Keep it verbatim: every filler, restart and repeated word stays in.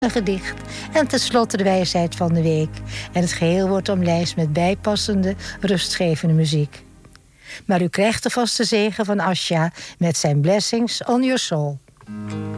een gedicht en tenslotte de wijsheid van de week. En het geheel wordt omlijst met bijpassende, rustgevende muziek. Maar u krijgt de vaste zegen van Asja met zijn Blessings on Your Soul.